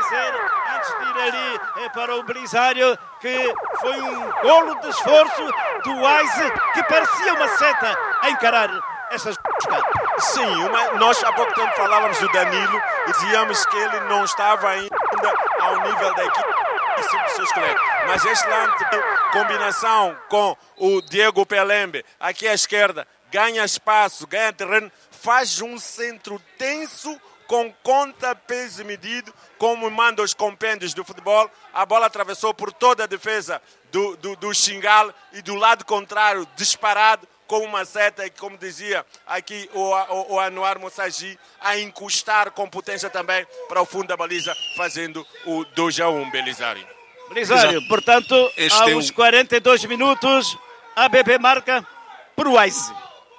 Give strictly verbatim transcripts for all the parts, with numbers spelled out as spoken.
dizer, antes de ir ali eh, para o Belisário, que foi um golo de esforço do Wise que parecia uma seta a encarar essas jogadas. Sim, uma, nós há pouco tempo falávamos do Danilo e dizíamos que ele não estava ainda ao nível da equipe dos seus colegas. Mas este lance de combinação com o Diego Pelembe, aqui à esquerda, ganha espaço, ganha terreno, faz um centro tenso com conta, peso medido, como manda os compêndios do futebol. A bola atravessou por toda a defesa do, do, do Xingal e do lado contrário, disparado, como uma seta, e como dizia aqui o, o, o Anwar Moussagi, a encostar com potência também para o fundo da baliza, fazendo o dois a um, Belisário. Belisário, portanto, este aos é um... quarenta e dois minutos, a B B marca por Wise.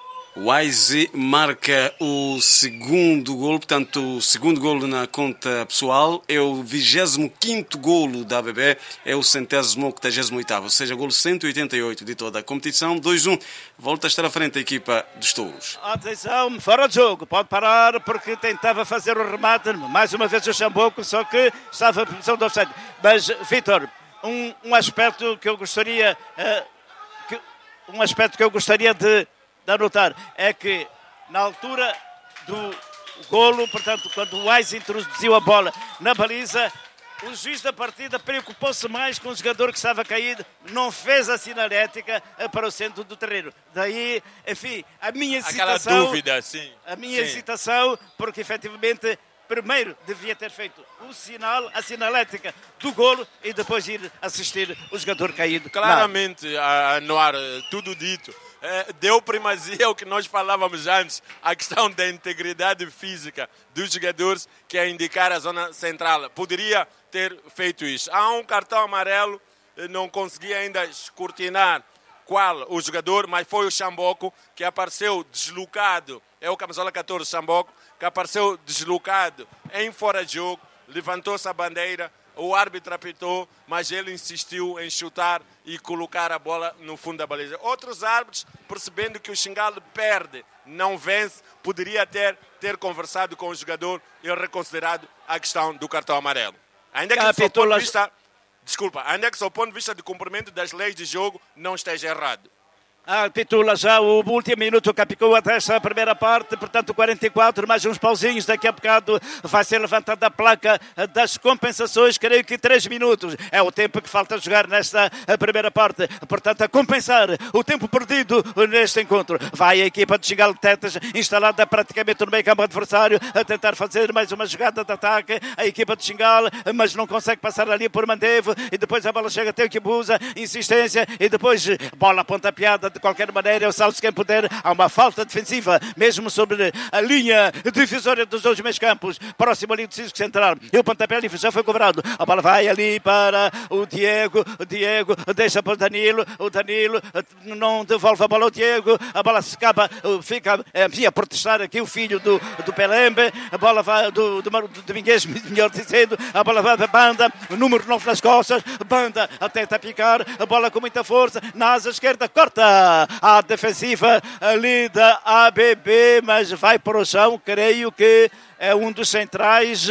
Wise marca o segundo golo, portanto, o segundo golo na conta pessoal, é o vigésimo quinto golo da A B B, é o centésimo octagésimo oitavo, ou seja, golo cento e oitenta e oito de toda a competição. dois a um, volta a estar à frente a equipa dos Touros. Atenção, fora de jogo, pode parar porque tentava fazer o remate, mais uma vez o Xamboco, só que estava em posição de offside. Mas, Vítor, um, um aspecto que eu gostaria, uh, que, um aspecto que eu gostaria de de anotar é que na altura do golo, portanto, quando o Wise introduziu a bola na baliza, o juiz da partida preocupou-se mais com o jogador que estava caído, não fez a sinalética para o centro do terreno. Daí, enfim, a minha hesitação... Aquela dúvida, sim. A minha sim. hesitação, porque efetivamente... Primeiro devia ter feito o sinal, a sinalética do golo e depois ir assistir o jogador caído. Claramente, Anwar, tudo dito. É, deu primazia ao que nós falávamos antes, a questão da integridade física dos jogadores, que é indicar a zona central. Poderia ter feito isso. Há um cartão amarelo, não consegui ainda escrutinar qual o jogador, mas foi o Xamboco, que apareceu deslocado, é o camisola catorze Xamboco, que apareceu deslocado em fora de jogo, levantou-se a bandeira, o árbitro apitou, mas ele insistiu em chutar e colocar a bola no fundo da baliza. Outros árbitros, percebendo que o Xingal perde, não vence, poderia ter, ter conversado com o jogador e reconsiderado a questão do cartão amarelo. Ainda que, do ponto de vista, desculpa, ainda que, do ponto de vista de cumprimento das leis de jogo, não esteja errado. Ah, titula já o último minuto, capicou até essa primeira parte, portanto quarenta e quatro, mais uns pauzinhos, daqui a bocado vai ser levantada a placa das compensações, creio que três minutos, é o tempo que falta jogar nesta primeira parte, portanto a compensar o tempo perdido neste encontro. Vai a equipa de Xingal de Tetas, instalada praticamente no meio campo adversário, a tentar fazer mais uma jogada de ataque, a equipa de Xingal, mas não consegue passar ali por Mandevo, e depois a bola chega até o Kibusa, insistência, e depois bola pontapeada. De qualquer maneira, o Salles quem puder, há uma falta defensiva, mesmo sobre a linha divisória dos dois meios campos, próximo ali do Cisco Central. E o pontapé livre já foi cobrado. A bola vai ali para o Diego. O Diego deixa para o Danilo. O Danilo não devolve a bola ao Diego. A bola se acaba, fica enfim, a protestar aqui o filho do, do Pelembe. A bola vai do, do, do Domingues, melhor dizendo. A bola vai para a Banda, número nove nas costas. Banda tenta picar. A bola com muita força. Na asa esquerda, corta. A defensiva ali da A B B, mas vai para o chão, creio que é um dos centrais,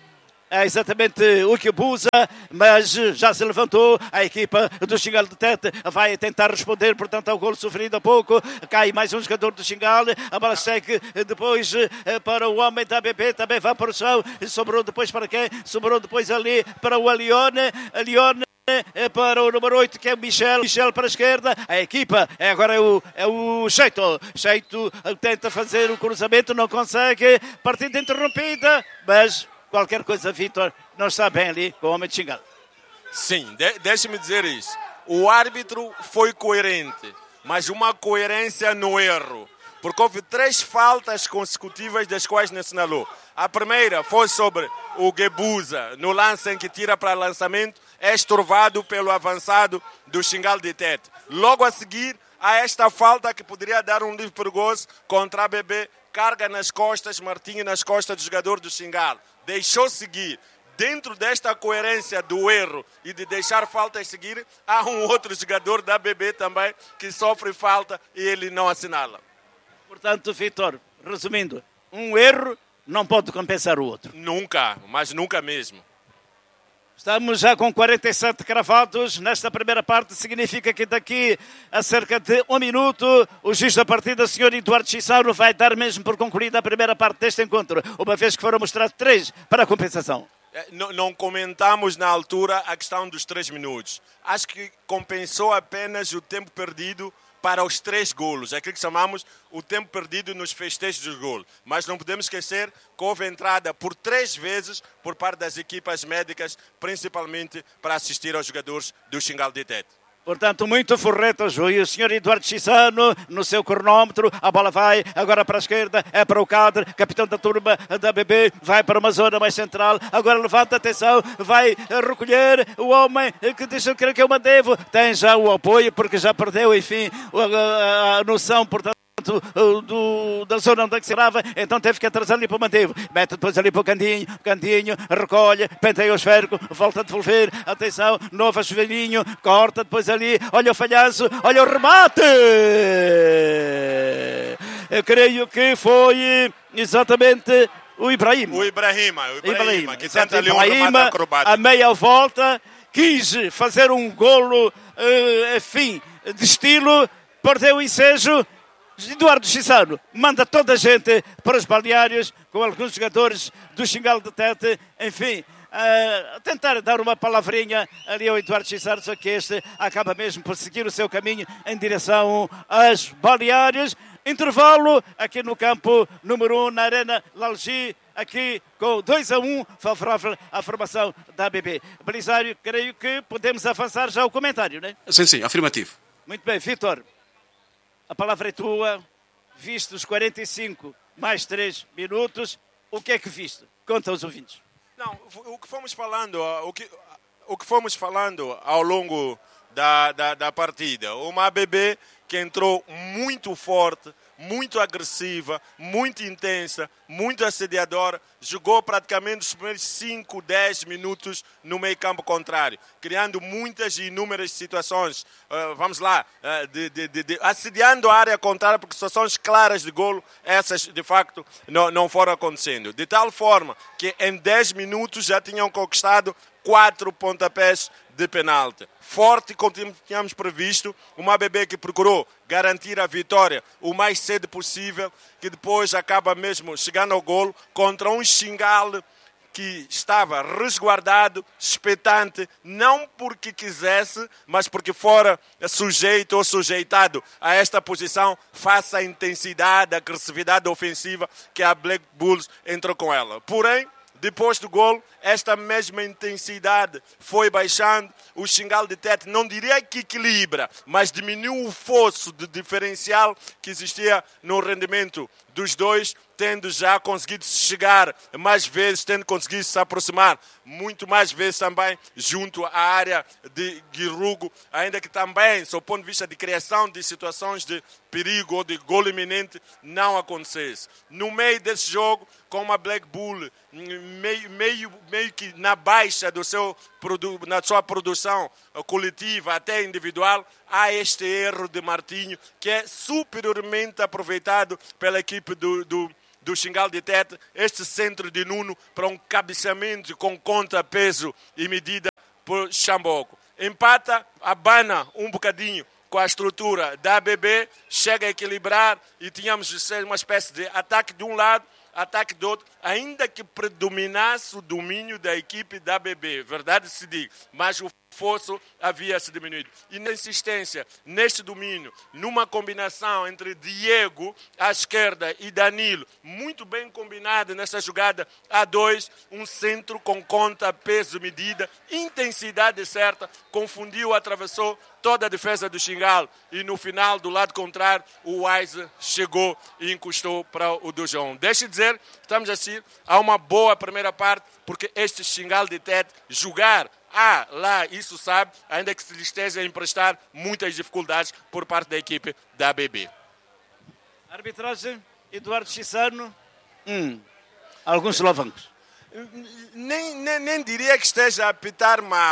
é exatamente o Kibusa, mas já se levantou, a equipa do Xingal de Tete vai tentar responder, portanto, ao golo sofrido há pouco, cai mais um jogador do Xingal, a bola segue depois para o homem da A B B, também vai para o chão, sobrou depois para quem? Sobrou depois ali para o Alione, Alione para o número oito, que é o Michel. Michel para a esquerda. A equipa é agora é o, é o Cheito. Cheito tenta fazer o cruzamento, não consegue. Partida interrompida, mas qualquer coisa, Vítor, não está bem ali com o homem de Xingal. Sim, de- deixe-me dizer isso. O árbitro foi coerente, mas uma coerência no erro. Porque houve três faltas consecutivas das quais não assinalou. A primeira foi sobre o Gebusa, no lance em que tira para lançamento, é estorvado pelo avançado do Xingal de Tete. Logo a seguir, há esta falta que poderia dar um livre perigoso contra a B B, carga nas costas, Martinho nas costas do jogador do Xingal. Deixou seguir. Dentro desta coerência do erro e de deixar faltas seguir, há um outro jogador da B B também que sofre falta e ele não assinala. Portanto, Vítor, resumindo, um erro não pode compensar o outro. Nunca, mas nunca mesmo. Estamos já com quarenta e sete cravados nesta primeira parte. Significa que daqui a cerca de um minuto o juiz da partida, o senhor Eduardo Chissano, vai dar mesmo por concluída a primeira parte deste encontro, uma vez que foram mostrados três para a compensação. Não, não comentamos na altura a questão dos três minutos. Acho que compensou apenas o tempo perdido para os três golos, é aquilo que chamamos o tempo perdido nos festejos dos golos. Mas não podemos esquecer que houve entrada por três vezes por parte das equipas médicas, principalmente para assistir aos jogadores do Xingal de Tete. Portanto, muito forreto, Júlio. O senhor Eduardo Chissano, no seu cronómetro, a bola vai agora para a esquerda, é para o Cadre, capitão da turma da B B, vai para uma zona mais central, agora levanta, atenção, vai recolher o homem que diz que é o Mandevo, tem já o apoio, porque já perdeu, enfim, a, a, a noção, portanto, Do, da zona onde é que se grava, então teve que atrasar ali para o Mandevo, mete depois ali para o Candinho, Candinho recolhe, penteia o esférico, volta a devolver, atenção, novo chuveirinho, corta depois ali, olha o falhanço, olha o remate. Eu creio que foi exatamente o Ibrahim. O Ibrahima, o Ibrahima, Ibrahima que exato, tenta ali um Ibrahima, remate acrobático. a meia volta, quis fazer um golo, uh, enfim, de estilo, perdeu o ensejo. Eduardo Chissano manda toda a gente para os balneários, com alguns jogadores do Xingal de Tete, enfim, a tentar dar uma palavrinha ali ao Eduardo Chissano, só que este acaba mesmo por seguir o seu caminho em direção aos balneários. Intervalo aqui no campo número um, na Arena Lalgi, aqui com dois a um, favorável à formação da A B B. Belisário, creio que podemos avançar já o comentário, não é? Sim, sim, afirmativo. Muito bem, Vítor. A palavra é tua, viste os quarenta e cinco mais três minutos, o que é que viste? Conta aos ouvintes. Não, o que fomos falando, o que, o que fomos falando ao longo da, da, da partida, uma A B B que entrou muito forte, muito agressiva, muito intensa, muito assediadora, jogou praticamente os primeiros cinco, dez minutos no meio campo contrário, criando muitas e inúmeras situações, uh, vamos lá, uh, de, de, de, de, assediando a área contrária, porque situações claras de golo, essas de facto não, não foram acontecendo. De tal forma que em dez minutos já tinham conquistado quatro pontapés de penalti. Forte, como tínhamos previsto, uma A B B que procurou garantir a vitória o mais cedo possível, que depois acaba mesmo chegando ao golo contra um Xingal que estava resguardado, expectante, não porque quisesse, mas porque fora sujeito ou sujeitado a esta posição, face à intensidade, à agressividade ofensiva que a Black Bulls entrou com ela. Porém, depois do golo, esta mesma intensidade foi baixando. O Xingal de Tete, não diria que equilibra, mas diminuiu o fosso de diferencial que existia no rendimento dos dois, tendo já conseguido chegar mais vezes, tendo conseguido se aproximar muito mais vezes também junto à área de Guirrugo, ainda que também, sob o ponto de vista de criação de situações de perigo ou de golo iminente, não acontecesse. No meio desse jogo, com uma Black Bull meio, meio, meio que na baixa do seu, na sua produção coletiva, até individual, há este erro de Martinho, que é superiormente aproveitado pela equipe do, do, do Xingal de Tete, este centro de Nuno para um cabeceamento com conta, peso e medida por Chamboco. Empata, abana um bocadinho com a estrutura da A B B, chega a equilibrar e tínhamos uma espécie de ataque de um lado, ataque do outro, ainda que predominasse o domínio da equipe da A B B, verdade se diga, mas o fosso havia se diminuído. E na insistência, neste domínio, numa combinação entre Diego à esquerda e Danilo, muito bem combinada nessa jogada a dois, um centro com conta, peso, medida, intensidade certa, confundiu, atravessou toda a defesa do Xingal e no final, do lado contrário, o Wise chegou e encostou para o do João. Deixe dizer, estamos assim, há uma boa primeira parte, porque este Xingal de Tete jogar Ah, lá, isso sabe, ainda que se lhe esteja a emprestar muitas dificuldades por parte da equipe da A B B. Arbitragem, Eduardo Chissano, hum, alguns solavancos. Nem, nem, nem diria que esteja a apitar mal.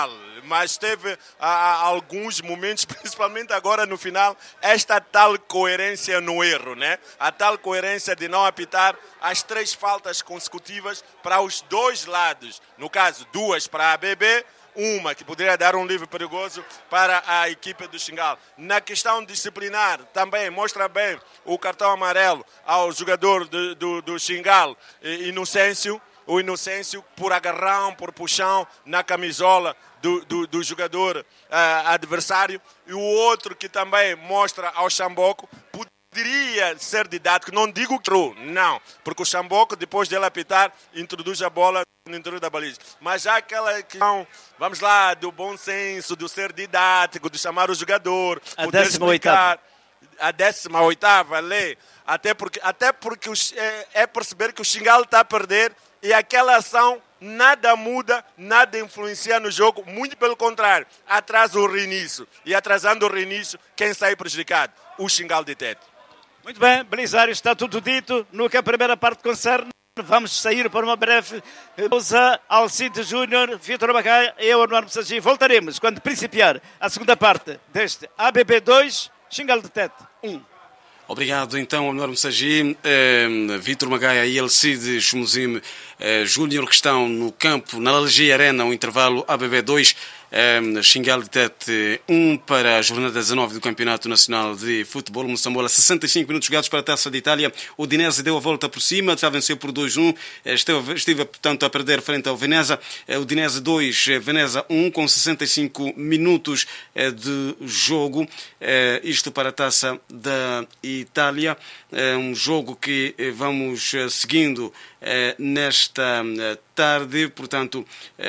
mas teve ah, alguns momentos, principalmente agora no final, esta tal coerência no erro, né? A tal coerência de não apitar as três faltas consecutivas para os dois lados. No caso, duas para a A B B, uma que poderia dar um livre perigoso para a equipe do Xingal. Na questão disciplinar, também mostra bem o cartão amarelo ao jogador do, do, do Xingal, Inocêncio, o Inocêncio por agarrão, por puxão na camisola do, do, do jogador uh, adversário. E o outro que também mostra ao Xamboco, poderia ser didático, não digo true, não, porque o Xamboco, depois dele apitar, introduz a bola no interior da baliza. Mas já aquela questão, vamos lá, do bom senso, do ser didático, de chamar o jogador, a poder explicar. A décima oitava lei, até porque, até porque é, é perceber que o Xingal está a perder e aquela ação nada muda, nada influencia no jogo, muito pelo contrário, atrasa o reinício. E atrasando o reinício, quem sai prejudicado? O Xingal de Tete. Muito bem, Belisário, está tudo dito no que a primeira parte concerne. Vamos sair para uma breve pausa. Alcide Júnior, Vítor Macaia e eu, Anuar Messagi. Voltaremos quando principiar a segunda parte deste A B B dois, Xingal de Tete um. Obrigado, então, Anuar Messagi, eh, Vítor Macaia e Alcide Chumuzim eh, Júnior, que estão no campo, na Algia Arena, o intervalo A B B dois, eh, Xingal de Tete um para a jornada dezanove do Campeonato Nacional de Futebol. Moçambola, sessenta e cinco minutos jogados para a Taça de Itália. O Udinese deu a volta por cima, já venceu por dois a um, esteve, esteve, portanto, a perder frente ao Veneza. O Udinese dois, Veneza um, com sessenta e cinco minutos de jogo. Isto para a Taça da Itália. É um jogo que vamos seguindo nesta tarde, portanto,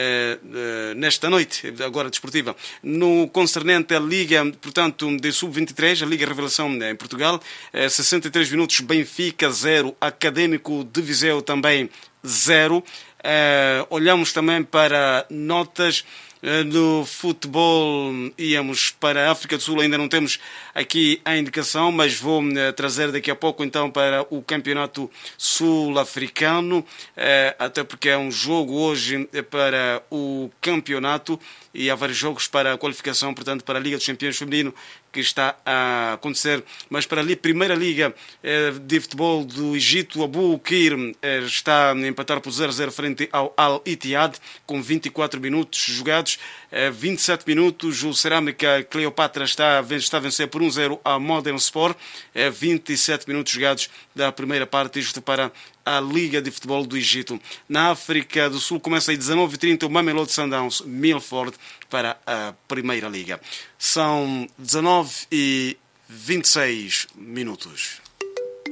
nesta noite, agora desportiva, no concernente à Liga, portanto, de sub vinte e três, a Liga Revelação em Portugal, sessenta e três minutos, Benfica zero, Académico de Viseu também zero. Olhamos também para notas no futebol, íamos para a África do Sul, ainda não temos aqui a indicação, mas vou trazer daqui a pouco então para o Campeonato Sul-Africano, até porque é um jogo hoje para o campeonato e há vários jogos para a qualificação, portanto, para a Liga dos Campeões Feminino que está a acontecer, mas para a Primeira Liga de Futebol do Egito, o Abu Qir está a empatar por zero a zero frente ao Al-Ittihad, com vinte e quatro minutos jogados, vinte e sete minutos, o Cerâmica Cleopatra está, está a vencer por um a zero a Modern Sport, vinte e sete minutos jogados da primeira parte, isto para a Liga de Futebol do Egito. Na África do Sul começa às dezanove e trinta o Mamelodi Sundowns Milford para a Primeira Liga. São dezanove e vinte e seis minutos.